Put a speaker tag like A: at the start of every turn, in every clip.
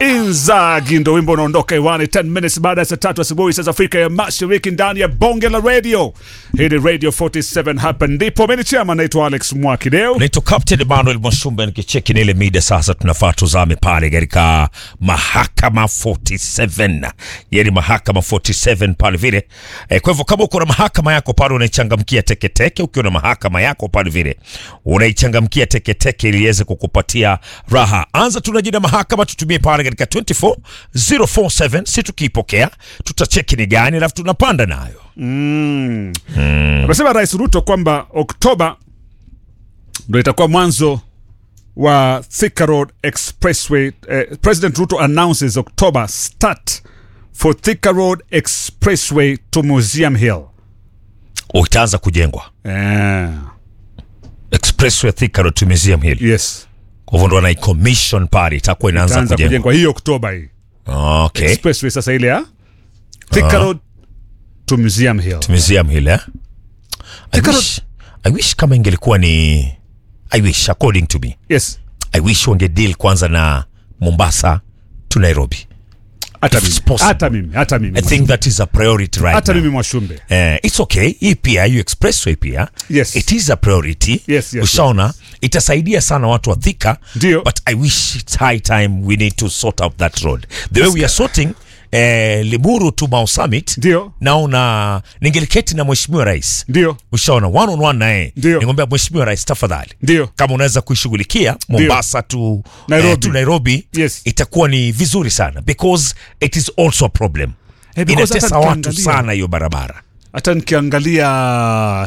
A: Inzaghi ndo wimbo unaondoka hewani 10 minutes baada ya saa 3 asubuhi saa za Afrika ya Mashariki ndani ya Bonge la Radio. Hii ni Radio 47 hapa ndipo. Mimi chama naitwa Alex Mwakideo.
B: Naitwa Captain Emmanuel Mwashumbe nikicheki ile mida sasa tunafaa tuzame pale katika mahakama 47. Yaani mahakama 47 pale vile. Kwa hivyo kama uko na mahakama yako pale unaichangamkia teketeke, ukiwa na mahakama yako pale vile unaichangamkia teketeke ili iweze kukupatia raha. Anza tunajina mahakama tutumie pale katika 24047 si tukipokea tutacheki ni gani alafu tunapanda nayo.
A: Amesema Rais Ruto kwamba Oktoba ndio itakuwa mwanzo wa Thika Road Expressway. President Ruto announces October start for Thika Road Expressway to Museum Hill.
B: Utaanza kujengwa. Expressway Thika Road to Museum Hill.
A: Yes.
B: Kwa hivyo ndo wana commission pale itakuwa inaanza kujengwa
A: hii Oktoba hii.
B: Okay.
A: Expressway sasa ile ya Thika Road to Museum Hill.
B: To Museum Hill, eh? I wish kama ingelikuwa ni according to me.
A: Yes.
B: I wish wange deal kwanza na Mombasa to Nairobi. Hata mimi. I think that is a priority right now.
A: Hata mimi Mwashumbe.
B: It's okay. Hii pia hiyo expressway pia.
A: Yes.
B: It is a priority.
A: Yes.
B: Ushaona itasaidia sana watu wa Thika.
A: Ndio.
B: But I wish it's high time we need to sort out that road. The way we are sorting Limuru to Mau Summit.
A: Ndio.
B: Naona ningeliketi na Mheshimiwa Rais.
A: Ndio.
B: Ushaona one on one naye. Ningombea Mheshimiwa Rais tafadhali.
A: Ndio.
B: Kama unaweza kuishughulikia Mombasa to Nairobi.
A: Yes.
B: Itakuwa ni vizuri sana because it is also a problem. Inatesa watu sana hiyo barabara.
A: Hata nikiangalia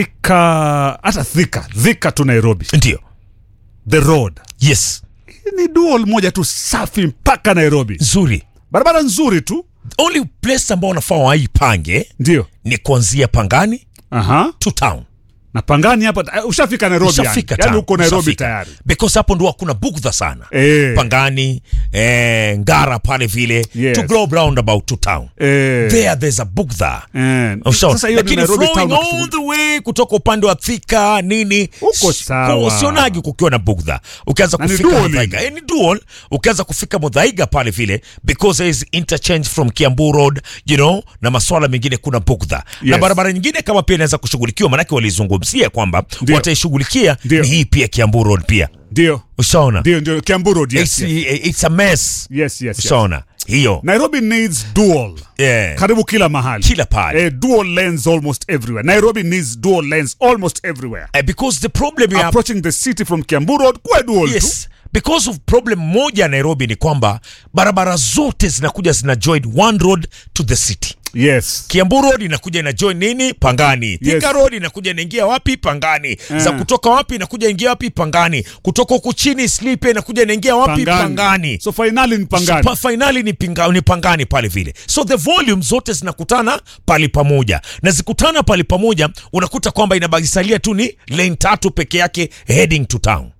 A: Thika to Nairobi.
B: Ndio.
A: The road.
B: Yes.
A: Ni dual moja tu safi mpaka Nairobi.
B: Nzuri.
A: Barabara nzuri tu.
B: Only place ambao unafaa waipange
A: ndio
B: ni kuanzia Pangani to town.
A: Na Pangani hapa ushafika Nairobi yani uko Nairobi tayari.
B: Because hapo ndo hakuna bugdha sana. Pangani, Ngara pale vile to globe roundabout to town. There's a bugdha.
A: Sasa hiyo ni Nairobi town
B: all the way kutoka upande wa Thika nini
A: uko sawa.
B: Usionagi kukiwa na bugdha. Ukianza kufika Muthaiga, ni dual. Ukianza kufika Muthaiga pale vile because there is interchange from Kiambu Road, you know, na masuala mengine kuna bugdha. Na barabara nyingine kama pia inaweza kushughulikiwa manake walizungumzia kwamba wataishughulikia ni hii pia Kiambu Road pia.
A: Ndio.
B: Ushaona?
A: Ndio Kiambu Road, yes.
B: It's a mess.
A: Yes.
B: Ushaona? Hiyo.
A: Nairobi needs dual. Karibu kila mahali.
B: Kila pale.
A: Dual lanes almost everywhere. Nairobi needs dual lanes almost everywhere.
B: Because the problem is
A: approaching the city from Kiambu Road kwa dual tu.
B: Yes. Because of problem moja Nairobi ni kwamba barabara zote zinakuja join one road to the city.
A: Yes.
B: Kiambu Road inakuja ina join nini? Pangani. Thika Road inakuja inaingia wapi? Pangani. Za kutoka wapi inakuja ingia wapi? Pangani. Kutoka huku chini Slipe inakuja inaingia wapi? Pangani.
A: So finally ni Pangani.
B: Finally ni Pangani pale vile. So the volume zote zinakutana pale pamoja. Na zikutana pale pamoja unakuta kwamba inabakisalia tu ni lane 3 peke yake heading to town.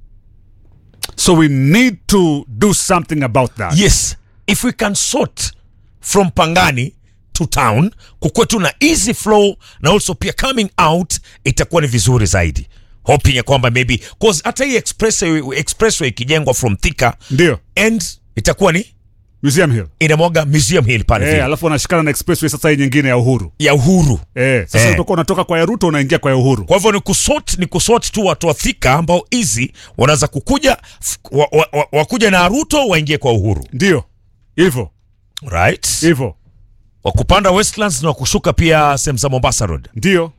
A: So we need to do something about that.
B: Yes. If we can sort from Pangani to town, kukwe tu na easy flow na also pia coming out itakuwa ni vizuri zaidi. Hoping ya kwamba maybe cause hata hii expressway ikijengwa from Thika
A: ndio
B: and itakuwa ni
A: Museum Hill.
B: Inamwaga Museum Hill pale vile.
A: Alafu wanashikana na expressway sasa hii nyingine ya Uhuru. Sasa utakuwa unatoka kwa ya Ruto unaingia kwa ya Uhuru.
B: Kwa hivyo ni kusort tu watu wa Thika ambao easy wanaweza kukuja wakuja na Ruto waingie kwa Uhuru.
A: Ndio. Hivyo.
B: Right?
A: Hivyo.
B: Wakupanda Westlands na wakushuka pia sehemu za Mombasa Road.
A: Ndio.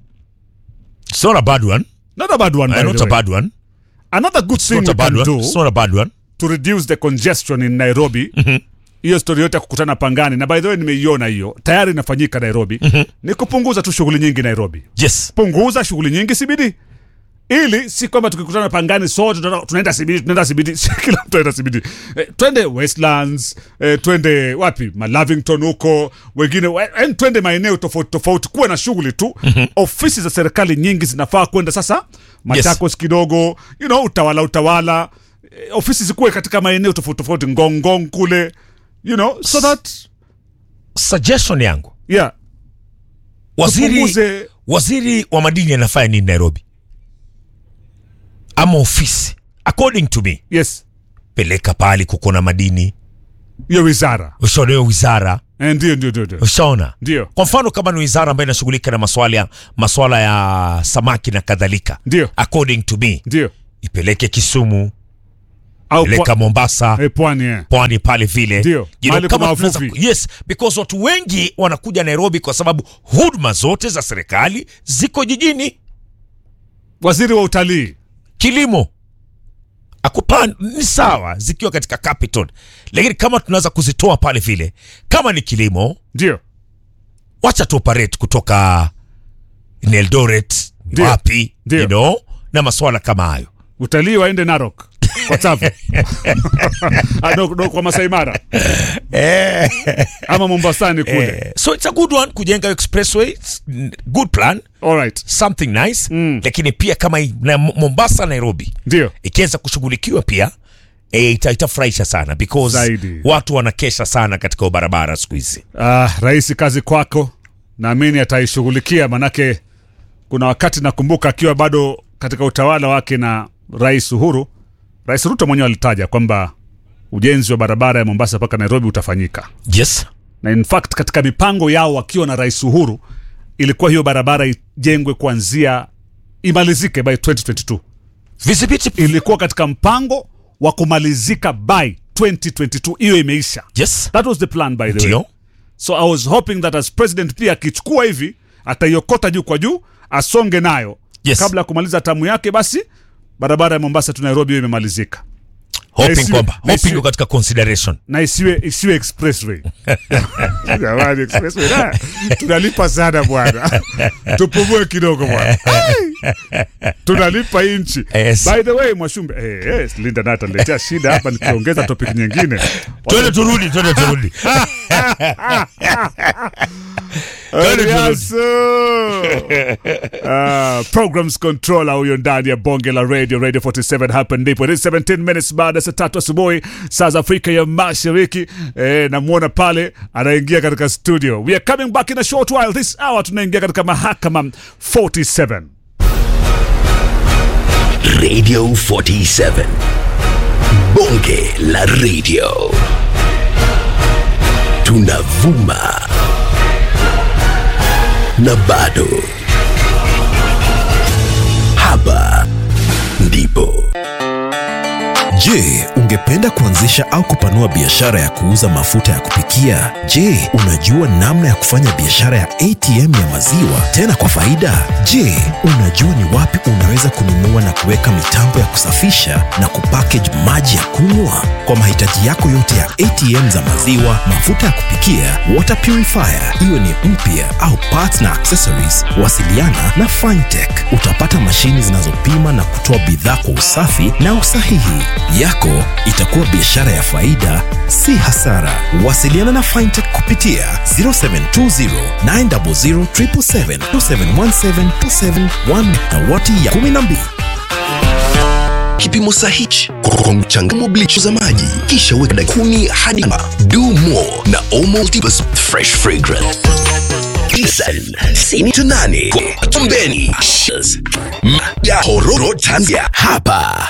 B: It's not a bad one.
A: Not a bad one.
B: Not a bad one.
A: Another good thing we can do.
B: It's not a bad one.
A: To reduce the congestion in Nairobi. Hiyo story yote kukutana Pangani na by the way nimeiona hiyo. Tayari inafanyika Nairobi. Ni kupunguza tu shughuli nyingi Nairobi.
B: Yes.
A: Punguza shughuli nyingi CBD. Ili si kwamba tukikutana Pangani sote tunaenda CBD, kila mtu anaenda CBD. Twende Westlands, twende wapi? Lavington huko, wengine twende maeneo tofauti kuwa na shughuli tu. Ofisi za serikali nyingi zinafaa kwenda sasa Machakos kidogo, you know, utawala. Ofisi zikuwe katika maeneo tofauti Ngong kule, you know, so that
B: suggestion yangu.
A: Yeah.
B: Waziri wa madini anafanya nini Nairobi? Ama ofisi according to me.
A: Yes.
B: peleka pale kuko na madini.
A: Hiyo wizara.
B: Ushaona hiyo wizara?
A: Ndio.
B: Ushaona?
A: Ndio.
B: Kwa mfano kama ni wizara ambayo inashughulika na masuala ya samaki na kadhalika.
A: Ndio.
B: According to me.
A: Ndio.
B: Ipeleke Kisumu.
A: Au
B: peleka Mombasa.
A: Pwani.
B: Pwani pale vile.
A: Ndio.
B: Kama yes, because watu wengi wanakuja Nairobi kwa sababu huduma zote za serikali ziko jijini.
A: Waziri wa utalii,
B: kilimo ni sawa zikiwa katika capital, lakini kama tunaweza kuzitoa pale vile, kama ni kilimo,
A: ndio
B: wacha tu operate kutoka Eldoret, wapi, you know, na masuala kama hayo.
A: Utalii waende Narok kwa Tsavo. Kwa Masai Mara. Ama Mombasani kule.
B: So it's a good one kujenga expressway, good plan.
A: All right.
B: Something nice. Lakini pia kama Mombasa Nairobi, ndio ikiweza kushughulikiwa pia itafurahisha sana because Zaidi. Watu wanakesha sana katika barabara siku hizi.
A: Rais, kazi kwako. Naamini ataishughulikia, manake kuna wakati nakumbuka akiwa bado katika utawala wake na Rais Ruto mwenyewe alitaja kwamba ujenzi wa barabara ya Mombasa mpaka Nairobi utafanyika.
B: Yes.
A: Na in fact katika mipango yao wakiwa na Rais Uhuru ilikuwa hiyo barabara ijengwe kuanzia imalizike by 2022.
B: Visibility
A: ilikuwa katika mpango wa kumalizika by 2022. Hiyo imeisha.
B: Yes.
A: That was the plan by the way. So I was hoping that as president pia akichukua hivi ataiokota juu kwa juu, asonge nayo. Yes. Kabla kumaliza tamu yake basi barabara ya Mombasa tu Nairobi imemalizika.
B: Hoping katika consideration.
A: Na isiwe expressway. Jamani, expressway na tunalipa sana bwana. Tupumue kidogo bwana. Tunalipa inchi.
B: Yes.
A: By the way Mwashumbe, Linda Nata letea shida hapa nikiongeza topic nyingine.
B: Twende turudi.
A: Programs controller huyo ndani ya bonge la radio 47 hapa ndipo. It is 17 minutes baada saa 3 asubuhi saa za Afrika ya Mashariki. Namuona pale anaingia katika studio. We are coming back in a short while. This hour tunaingia katika mahakama 47.
C: Radio 47 bonge la radio, tunavuma na bado hapa ndipo.
D: Je, ungependa kuanzisha au kupanua biashara ya kuuza mafuta ya kupikia? Je, unajua namna ya kufanya biashara ya ATM ya maziwa tena kwa faida? Je, unajua ni wapi unaweza kununua na kuweka mitambo ya kusafisha na kupackage maji ya kunywa? Kwa mahitaji yako yote ya ATM za maziwa, mafuta ya kupikia, water purifier, iwe ni mpya au parts na accessories, wasiliana na Fintech. Utapata mashini zinazopima na kutoa bidhaa kwa usafi na usahihi. Yako itakuwa biashara ya faida, si hasara. Wasiliana na Fintech kupitia 0720 900 777 0717 271 na wati ya 12.
C: Kipimo sahihi kwa mchangamo bleach za maji, kisha weka dakika 10 hadi do more na Multipurpose fresh fragrance. Isan sini tunane Tombeni ya Hororo Tanzania hapa